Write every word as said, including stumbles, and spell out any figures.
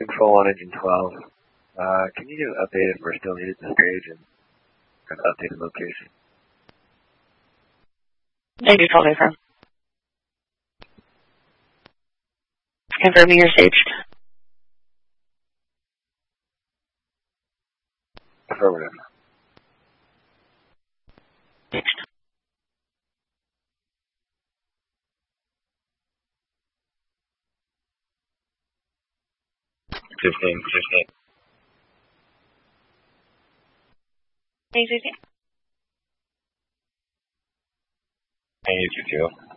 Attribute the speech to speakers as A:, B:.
A: Control on engine twelve. Uh, can you do an update if we're still needed to stage and an updated location?
B: Engine twelve, confirm. Confirming you're staged.
A: Affirmative.
B: Staged.
A: Fifteen, fifteen.
B: Thanks, Susie.
A: Thank you, too.